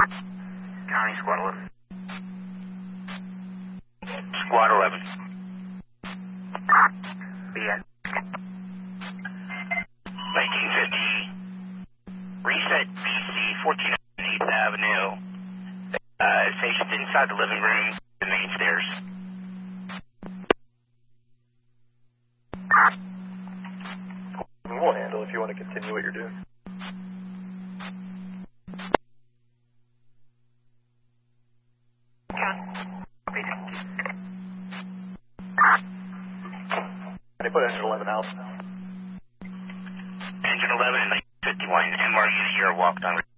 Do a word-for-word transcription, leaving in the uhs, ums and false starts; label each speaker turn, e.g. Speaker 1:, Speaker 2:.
Speaker 1: County Squad eleven.
Speaker 2: Squad eleven.
Speaker 1: B N.
Speaker 2: nineteen fifty. Reset B C, fourteen eighth Avenue. Uh, stationed inside the living room, the main stairs.
Speaker 3: We'll handle if you want to continue what you're doing. They put engine eleven out.
Speaker 2: Engine eleven in nineteen fifty-one, M R U zero walked on.